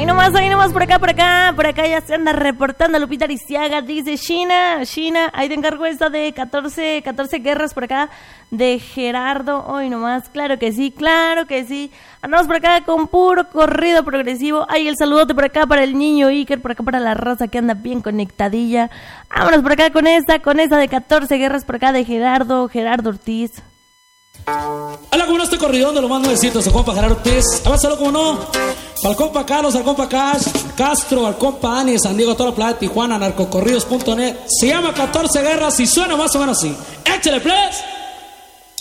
Ahí nomás, por acá ya se anda reportando Lupita Ariciaga, dice China, ahí te encargo esta de 14 guerras por acá, de Gerardo, hoy nomás, claro que sí, andamos por acá con puro corrido progresivo, ay, el saludote por acá para el niño Iker, por acá para la raza que anda bien conectadilla, vámonos por acá con esta de 14 guerras por acá de Gerardo Ortiz. Hola, ¿cómo no? Este corridón de los más nuevecitos, al compa Gerardo Ortiz. Avanzalo, ¿cómo no? Al compa Carlos, al compa Castro, al compa Ani de San Diego, toda la playa de Tijuana, narcocorridos.net. Se llama 14 guerras y suena más o menos así. ¡Échale, please!